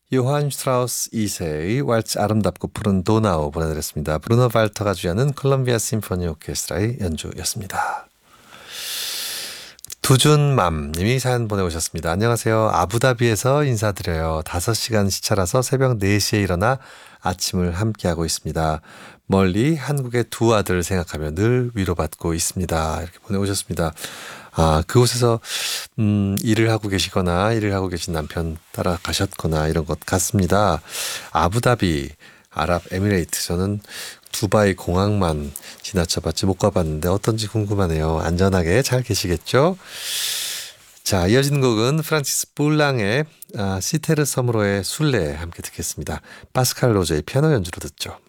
요한 슈트라우스 2세의 왈츠 아름답고 푸른 도나우 보내드렸습니다. 브루노 발터가 주연은 콜롬비아 심포니 오케스트라의 연주였습니다. 두준맘님이 사연 보내오셨습니다. 안녕하세요. 아부다비에서 인사드려요. 5시간 시차라서 새벽 4시에 일어나 아침을 함께하고 있습니다. 멀리 한국의 두 아들 생각하며 늘 위로받고 있습니다. 이렇게 보내오셨습니다. 그곳에서 일을 하고 계시거나 일을 하고 계신 남편 따라가셨거나 이런 것 같습니다. 아부다비, 아랍에미레이트. 저는 두바이 공항만 지나쳐봤지 못 가봤는데 어떤지 궁금하네요. 안전하게 잘 계시겠죠? 자, 이어지는 곡은 프란치스 볼랑의 시테르 섬으로의 순례 함께 듣겠습니다. 파스칼 로제의 피아노 연주로 듣죠.